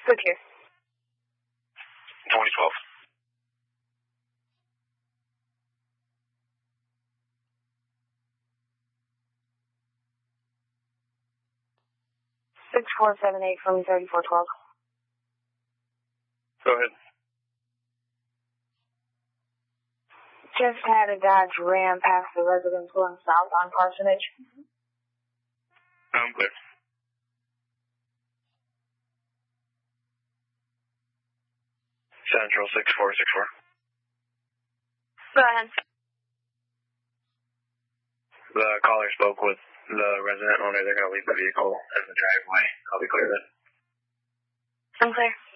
Good here. 2012. Six 478 from 3412. Go ahead. Just had a Dodge Ram past the residence going south on Parsonage. I'm clear. Central 6464. Go ahead. The caller spoke with the resident owner. They're going to leave the vehicle in the driveway. I'll be clear then. I'm clear.